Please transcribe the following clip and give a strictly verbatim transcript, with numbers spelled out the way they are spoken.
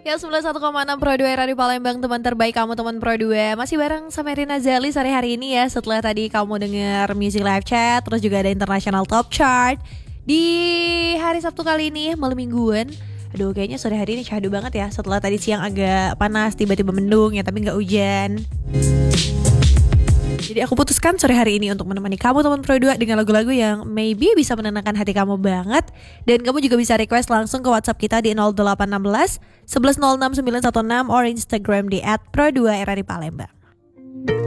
Ya sembilan puluh satu koma enam Pro dua Radio Palembang, teman terbaik kamu, teman Pro dua. Masih bareng sama Rina Zali sore hari ini ya. Setelah tadi kamu denger Music Live Chat, terus juga ada International Top Chart di hari Sabtu kali ini, malam mingguan. Aduh, kayaknya sore hari ini syahdu banget ya. Setelah tadi siang agak panas, tiba-tiba mendung ya, tapi gak hujan. Jadi aku putuskan sore hari ini untuk menemani kamu teman Pro dua dengan lagu-lagu yang maybe bisa menenangkan hati kamu banget. Dan kamu juga bisa request langsung ke WhatsApp kita di nol delapan satu enam satu satu nol enam sembilan satu enam or Instagram di at pro dua R R I Palembang.